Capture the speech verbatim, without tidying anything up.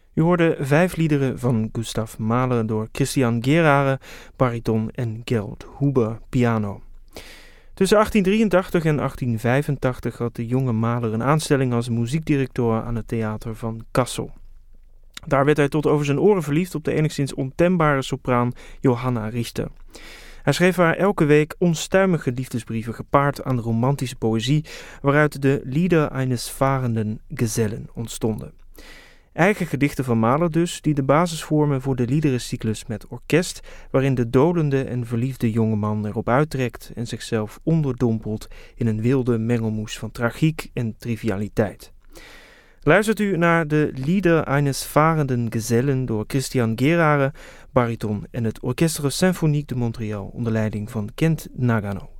U hoorde vijf liederen van Gustav Mahler door Christian Gerhare, bariton en Gerold Huber, piano. Tussen achttien drieëntachtig en achttien vijfentachtig had de jonge Mahler een aanstelling als muziekdirecteur aan het theater van Kassel. Daar werd hij tot over zijn oren verliefd op de enigszins ontembare sopraan Johanna Richter. Hij schreef haar elke week onstuimige liefdesbrieven gepaard aan de romantische poëzie, waaruit de Lieder eines fahrenden Gesellen ontstonden. Eigen gedichten van Mahler dus, die de basis vormen voor de liederencyclus met orkest, waarin de dolende en verliefde jongeman erop uittrekt en zichzelf onderdompelt in een wilde mengelmoes van tragiek en trivialiteit. Luistert u naar de Lieder eines fahrenden Gesellen door Christian Gerhare, bariton en het Orchestre Symphonique de Montréal onder leiding van Kent Nagano.